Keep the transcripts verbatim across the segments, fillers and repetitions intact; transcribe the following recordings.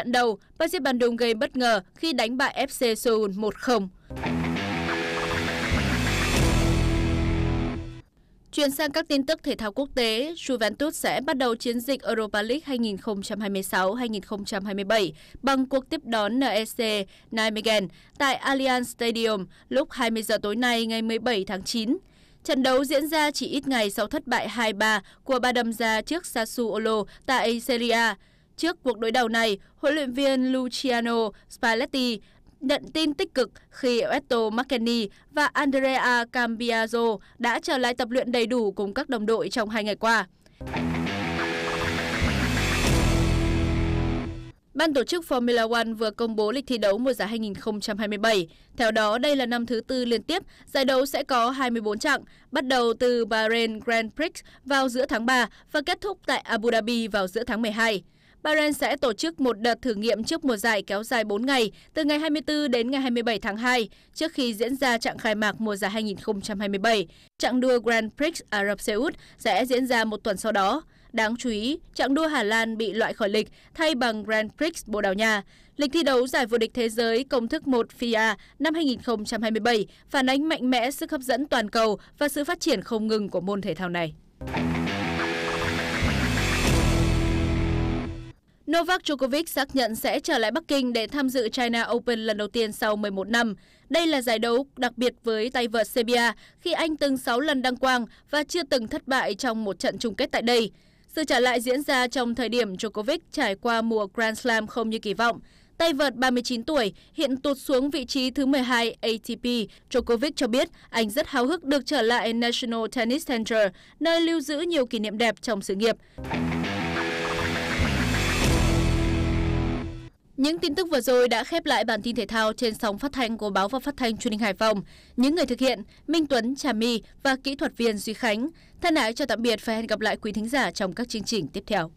trận đầu, bác sĩ Bandung gây bất ngờ khi đánh bại ép xê Seoul một không. Chuyển sang các tin tức thể thao quốc tế, Juventus sẽ bắt đầu chiến dịch Europa League hai nghìn không trăm hai mươi sáu hai nghìn không trăm hai mươi bảy bằng cuộc tiếp đón en e xê Nijmegen tại Allianz Stadium lúc hai mươi giờ tối nay ngày mười bảy tháng chín. Trận đấu diễn ra chỉ ít ngày sau thất bại hai ba của Ba Đâm Gia trước Sassuolo tại Serie A. Trước cuộc đối đầu này, huấn luyện viên Luciano Spalletti nhận tin tích cực khi Roberto Marquinhos và Andrea Cambiaso đã trở lại tập luyện đầy đủ cùng các đồng đội trong hai ngày qua. Ban tổ chức Formula One vừa công bố lịch thi đấu mùa giải hai nghìn không trăm hai mươi bảy. Theo đó, đây là năm thứ tư liên tiếp, giải đấu sẽ có hai mươi bốn chặng, bắt đầu từ Bahrain Grand Prix vào giữa tháng ba và kết thúc tại Abu Dhabi vào giữa tháng mười hai. Bahrain sẽ tổ chức một đợt thử nghiệm trước mùa giải kéo dài bốn ngày, từ ngày hai mươi tư đến ngày hai mươi bảy tháng hai, trước khi diễn ra chặng khai mạc mùa giải hai nghìn không trăm hai mươi bảy. Chặng đua Grand Prix Ả Rập Xê Út sẽ diễn ra một tuần sau đó. Đáng chú ý, chặng đua Hà Lan bị loại khỏi lịch thay bằng Grand Prix Bồ Đào Nha. Lịch thi đấu giải vô địch thế giới công thức một ép i a năm hai nghìn không trăm hai mươi bảy phản ánh mạnh mẽ sức hấp dẫn toàn cầu và sự phát triển không ngừng của môn thể thao này. Novak Djokovic xác nhận sẽ trở lại Bắc Kinh để tham dự China Open lần đầu tiên sau mười một năm. Đây là giải đấu đặc biệt với tay vợt Serbia khi anh từng sáu lần đăng quang và chưa từng thất bại trong một trận chung kết tại đây. Sự trở lại diễn ra trong thời điểm Djokovic trải qua mùa Grand Slam không như kỳ vọng. Tay vợt ba mươi chín tuổi hiện tụt xuống vị trí thứ mười hai a tê pê. Djokovic cho biết anh rất háo hức được trở lại National Tennis Center, nơi lưu giữ nhiều kỷ niệm đẹp trong sự nghiệp. Những tin tức vừa rồi đã khép lại bản tin thể thao trên sóng phát thanh của Báo và Phát thanh Truyền hình Hải Phòng. Những người thực hiện Minh Tuấn, Trà My và kỹ thuật viên Duy Khánh. Thân ái chào tạm biệt và hẹn gặp lại quý thính giả trong các chương trình tiếp theo.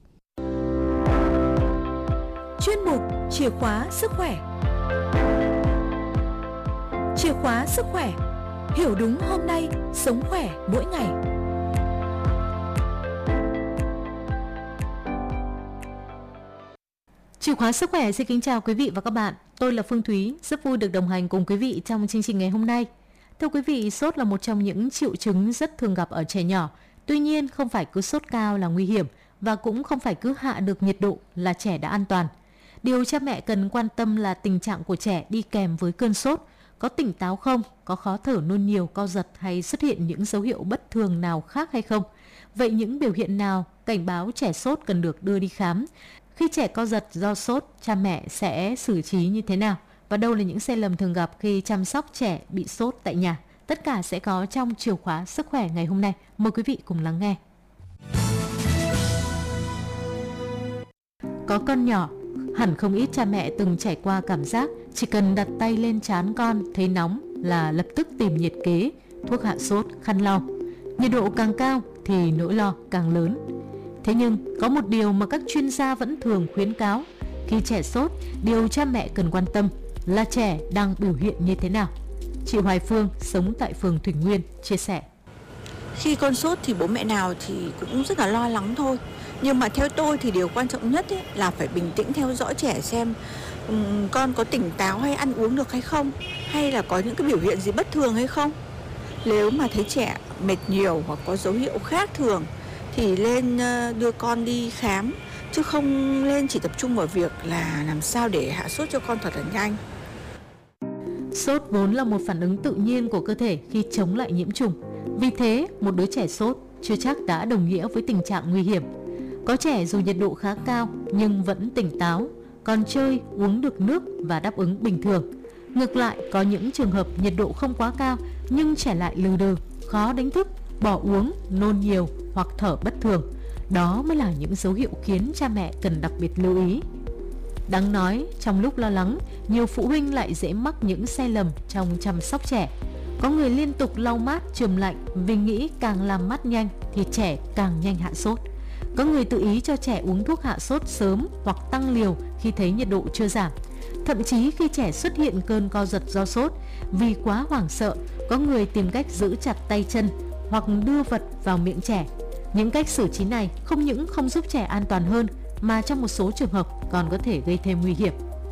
Chuyên mục Chìa khóa sức khỏe. Chìa khóa sức khỏe. Hiểu đúng hôm nay, sống khỏe mỗi ngày. Chìa khóa sức khỏe xin kính chào quý vị và các bạn. Tôi là Phương Thúy, rất vui được đồng hành cùng quý vị trong chương trình ngày hôm nay. Thưa quý vị, sốt là một trong những triệu chứng rất thường gặp ở trẻ nhỏ. Tuy nhiên, không phải cứ sốt cao là nguy hiểm và cũng không phải cứ hạ được nhiệt độ là trẻ đã an toàn. Điều cha mẹ cần quan tâm là tình trạng của trẻ đi kèm với cơn sốt. Có tỉnh táo không? Có khó thở, nôn nhiều, co giật hay xuất hiện những dấu hiệu bất thường nào khác hay không? Vậy những biểu hiện nào cảnh báo trẻ sốt cần được đưa đi khám? Khi trẻ co giật do sốt, cha mẹ sẽ xử trí như thế nào? Và đâu là những sai lầm thường gặp khi chăm sóc trẻ bị sốt tại nhà? Tất cả sẽ có trong chìa khóa sức khỏe ngày hôm nay. Mời quý vị cùng lắng nghe. Có con nhỏ, hẳn không ít cha mẹ từng trải qua cảm giác chỉ cần đặt tay lên trán con thấy nóng là lập tức tìm nhiệt kế, thuốc hạ sốt, khăn lau. Nhiệt độ càng cao thì nỗi lo càng lớn. Thế nhưng có một điều mà các chuyên gia vẫn thường khuyến cáo, khi trẻ sốt, điều cha mẹ cần quan tâm là trẻ đang biểu hiện như thế nào. Chị Hoài Phương sống tại phường Thủy Nguyên chia sẻ. Khi con sốt thì bố mẹ nào thì cũng rất là lo lắng thôi. Nhưng mà theo tôi thì điều quan trọng nhất ấy là phải bình tĩnh theo dõi trẻ xem um, con có tỉnh táo hay ăn uống được hay không, hay là có những cái biểu hiện gì bất thường hay không. Nếu mà thấy trẻ mệt nhiều hoặc có dấu hiệu khác thường thì lên đưa con đi khám, chứ không lên chỉ tập trung vào việc là làm sao để hạ sốt cho con thật là nhanh. Sốt vốn là một phản ứng tự nhiên của cơ thể khi chống lại nhiễm trùng. Vì thế, một đứa trẻ sốt chưa chắc đã đồng nghĩa với tình trạng nguy hiểm. Có trẻ dù nhiệt độ khá cao nhưng vẫn tỉnh táo, còn chơi, uống được nước và đáp ứng bình thường. Ngược lại, có những trường hợp nhiệt độ không quá cao nhưng trẻ lại lừ đừ, khó đánh thức, bỏ uống, nôn nhiều hoặc thở bất thường. Đó mới là những dấu hiệu khiến cha mẹ cần đặc biệt lưu ý. Đáng nói, trong lúc lo lắng, nhiều phụ huynh lại dễ mắc những sai lầm trong chăm sóc trẻ. Có người liên tục lau mát, chườm lạnh vì nghĩ càng làm mát nhanh thì trẻ càng nhanh hạ sốt. Có người tự ý cho trẻ uống thuốc hạ sốt sớm hoặc tăng liều khi thấy nhiệt độ chưa giảm. Thậm chí khi trẻ xuất hiện cơn co giật do sốt, vì quá hoảng sợ, có người tìm cách giữ chặt tay chân hoặc đưa vật vào miệng trẻ. Những cách xử trí này không những không giúp trẻ an toàn hơn mà trong một số trường hợp còn có thể gây thêm nguy hiểm.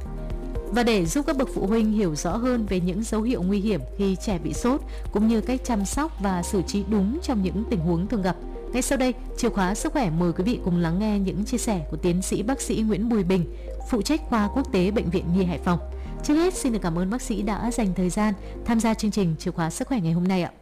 Và để giúp các bậc phụ huynh hiểu rõ hơn về những dấu hiệu nguy hiểm khi trẻ bị sốt, cũng như cách chăm sóc và xử trí đúng trong những tình huống thường gặp, ngay sau đây, Chìa khóa sức khỏe mời quý vị cùng lắng nghe những chia sẻ của tiến sĩ bác sĩ Nguyễn Bùi Bình, phụ trách khoa quốc tế Bệnh viện Nhi Hải Phòng. Trước hết, xin được cảm ơn bác sĩ đã dành thời gian tham gia chương trình Chìa khóa sức khỏe ngày hôm nay ạ.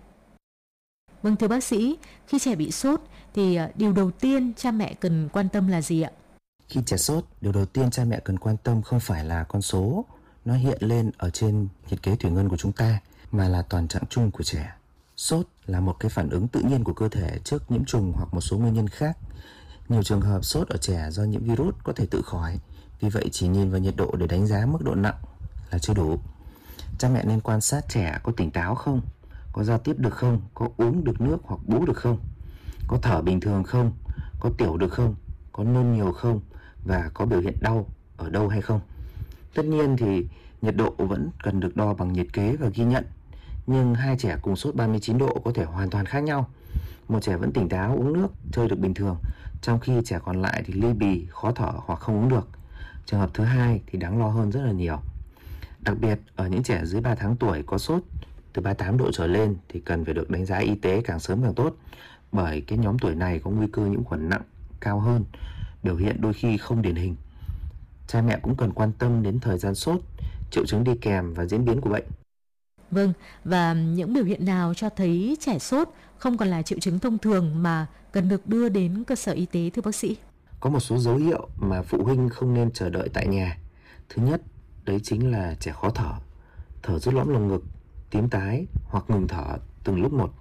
Vâng, thưa bác sĩ, khi trẻ bị sốt thì điều đầu tiên cha mẹ cần quan tâm là gì ạ? Khi trẻ sốt, điều đầu tiên cha mẹ cần quan tâm không phải là con số nó hiện lên ở trên nhiệt kế thủy ngân của chúng ta, mà là toàn trạng chung của trẻ. Sốt là một cái phản ứng tự nhiên của cơ thể trước nhiễm trùng hoặc một số nguyên nhân khác. Nhiều trường hợp sốt ở trẻ do nhiễm virus có thể tự khỏi, vì vậy chỉ nhìn vào nhiệt độ để đánh giá mức độ nặng là chưa đủ. Cha mẹ nên quan sát trẻ có tỉnh táo không, có giao tiếp được không, có uống được nước hoặc bú được không, có thở bình thường không, có tiểu được không, có nôn nhiều không, và có biểu hiện đau ở đâu hay không. Tất nhiên thì nhiệt độ vẫn cần được đo bằng nhiệt kế và ghi nhận, nhưng hai trẻ cùng sốt ba mươi chín độ có thể hoàn toàn khác nhau. Một trẻ vẫn tỉnh táo, uống nước, chơi được bình thường, trong khi trẻ còn lại thì ly bì, khó thở hoặc không uống được. Trường hợp thứ hai thì đáng lo hơn rất là nhiều. Đặc biệt ở những trẻ dưới ba tháng tuổi có sốt từ ba mươi tám độ trở lên thì cần phải được đánh giá y tế càng sớm càng tốt, bởi cái nhóm tuổi này có nguy cơ nhiễm khuẩn nặng cao hơn, biểu hiện đôi khi không điển hình. Cha mẹ cũng cần quan tâm đến thời gian sốt, triệu chứng đi kèm và diễn biến của bệnh. Vâng, và những biểu hiện nào cho thấy trẻ sốt không còn là triệu chứng thông thường mà cần được đưa đến cơ sở y tế thưa bác sĩ? Có một số dấu hiệu mà phụ huynh không nên chờ đợi tại nhà. Thứ nhất, đấy chính là trẻ khó thở, thở rút lõm lồng ngực, tím tái hoặc ngừng thở từng lúc một.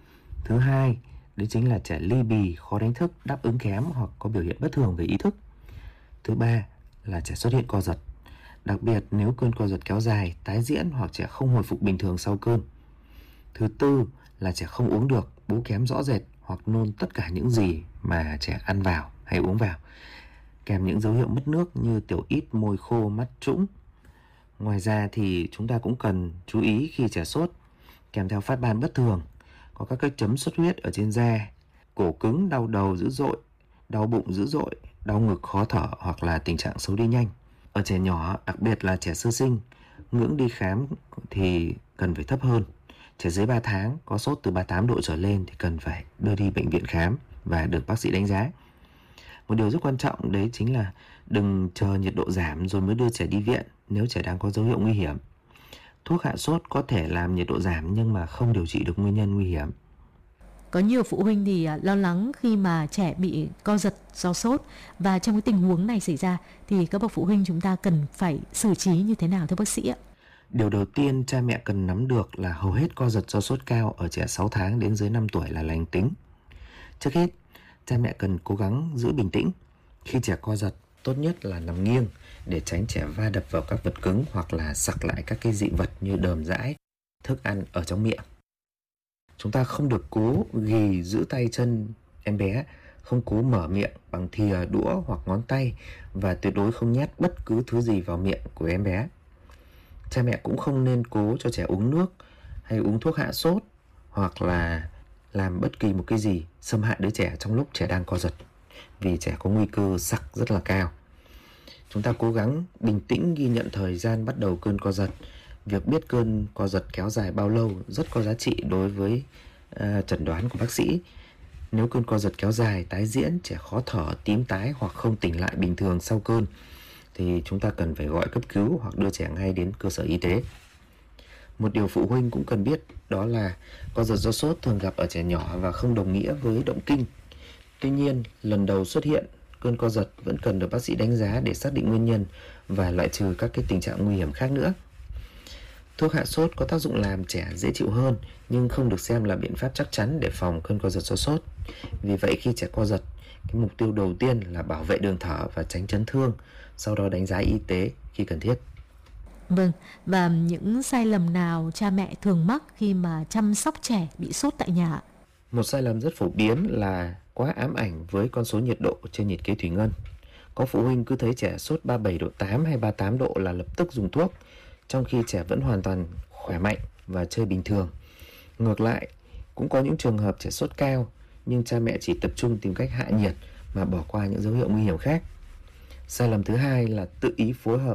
Thứ hai, đấy chính là trẻ ly bì, khó đánh thức, đáp ứng kém hoặc có biểu hiện bất thường về ý thức. Thứ ba là trẻ xuất hiện co giật, đặc biệt nếu cơn co giật kéo dài, tái diễn hoặc trẻ không hồi phục bình thường sau cơn. Thứ tư là trẻ không uống được, bú kém rõ rệt hoặc nôn tất cả những gì mà trẻ ăn vào hay uống vào, kèm những dấu hiệu mất nước như tiểu ít, môi khô, mắt trũng. Ngoài ra thì chúng ta cũng cần chú ý khi trẻ sốt kèm theo phát ban bất thường, có các cái chấm xuất huyết ở trên da, cổ cứng, đau đầu dữ dội, đau bụng dữ dội, đau ngực, khó thở hoặc là tình trạng xấu đi nhanh. Ở trẻ nhỏ, đặc biệt là trẻ sơ sinh, ngưỡng đi khám thì cần phải thấp hơn. Trẻ dưới ba tháng có sốt từ ba mươi tám độ trở lên thì cần phải đưa đi bệnh viện khám và được bác sĩ đánh giá. Một điều rất quan trọng đấy chính là đừng chờ nhiệt độ giảm rồi mới đưa trẻ đi viện nếu trẻ đang có dấu hiệu nguy hiểm. Thuốc hạ sốt có thể làm nhiệt độ giảm nhưng mà không điều trị được nguyên nhân nguy hiểm. Có nhiều phụ huynh thì lo lắng khi mà trẻ bị co giật do sốt, và trong cái tình huống này xảy ra thì các bậc phụ huynh chúng ta cần phải xử trí như thế nào thưa bác sĩ ạ? Điều đầu tiên cha mẹ cần nắm được là hầu hết co giật do sốt cao ở trẻ sáu tháng đến dưới năm tuổi là lành tính. Trước hết, cha mẹ cần cố gắng giữ bình tĩnh. Khi trẻ co giật, tốt nhất là nằm nghiêng để tránh trẻ va đập vào các vật cứng hoặc là sặc lại các cái dị vật như đờm dãi, thức ăn ở trong miệng. Chúng ta không được cố ghì giữ tay chân em bé, không cố mở miệng bằng thìa, đũa hoặc ngón tay, và tuyệt đối không nhét bất cứ thứ gì vào miệng của em bé. Cha mẹ cũng không nên cố cho trẻ uống nước hay uống thuốc hạ sốt hoặc là làm bất kỳ một cái gì xâm hại đứa trẻ trong lúc trẻ đang co giật, vì trẻ có nguy cơ sặc rất là cao. Chúng ta cố gắng bình tĩnh ghi nhận thời gian bắt đầu cơn co giật. Việc biết cơn co giật kéo dài bao lâu rất có giá trị đối với uh, chẩn đoán của bác sĩ. Nếu cơn co giật kéo dài, tái diễn, trẻ khó thở, tím tái hoặc không tỉnh lại bình thường sau cơn thì chúng ta cần phải gọi cấp cứu hoặc đưa trẻ ngay đến cơ sở y tế. Một điều phụ huynh cũng cần biết đó là co giật do sốt thường gặp ở trẻ nhỏ và không đồng nghĩa với động kinh. Tuy nhiên, lần đầu xuất hiện cơn co giật vẫn cần được bác sĩ đánh giá để xác định nguyên nhân và loại trừ các cái tình trạng nguy hiểm khác nữa. Thuốc hạ sốt có tác dụng làm trẻ dễ chịu hơn nhưng không được xem là biện pháp chắc chắn để phòng cơn co giật do sốt. Vì vậy khi trẻ co giật, cái mục tiêu đầu tiên là bảo vệ đường thở và tránh chấn thương, sau đó đánh giá y tế khi cần thiết. Vâng, và những sai lầm nào cha mẹ thường mắc khi mà chăm sóc trẻ bị sốt tại nhà? Một sai lầm rất phổ biến là quá ám ảnh với con số nhiệt độ trên nhiệt kế thủy ngân. Có phụ huynh cứ thấy trẻ sốt ba mươi bảy độ tám hay ba mươi tám độ là lập tức dùng thuốc, trong khi trẻ vẫn hoàn toàn khỏe mạnh và chơi bình thường. Ngược lại, cũng có những trường hợp trẻ sốt cao nhưng cha mẹ chỉ tập trung tìm cách hạ nhiệt mà bỏ qua những dấu hiệu nguy hiểm khác. Sai lầm thứ hai là tự ý phối hợp